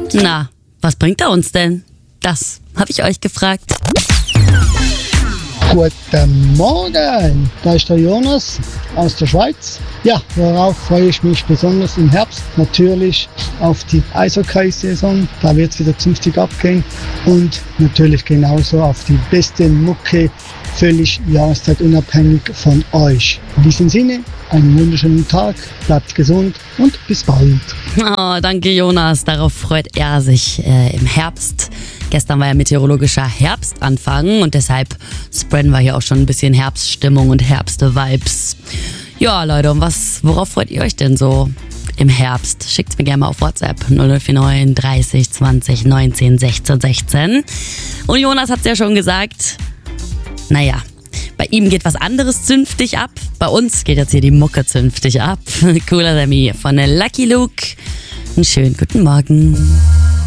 Na, was bringt er uns denn? Das habe ich euch gefragt. Guten Morgen, da ist der Jonas aus der Schweiz. Ja, worauf freue ich mich besonders im Herbst? Natürlich auf die Eishockey-Saison, da wird es wieder zünftig abgehen. Und natürlich genauso auf die beste Mucke, völlig jahreszeitunabhängig von euch. In diesem Sinne, einen wunderschönen Tag, bleibt gesund und bis bald. Oh, danke Jonas, darauf freut er sich im Herbst. Gestern war ja meteorologischer Herbstanfang und deshalb spreaden wir hier auch schon ein bisschen Herbststimmung und Herbst-Vibes. Ja, Leute, und worauf freut ihr euch denn so im Herbst? Schickt's mir gerne mal auf WhatsApp 0049 30 20 19 16 16. Und Jonas hat's ja schon gesagt, naja, bei ihm geht was anderes zünftig ab. Bei uns geht jetzt hier die Mucke zünftig ab. Cooler Sammy von Lucky Luke. Einen schönen guten Morgen.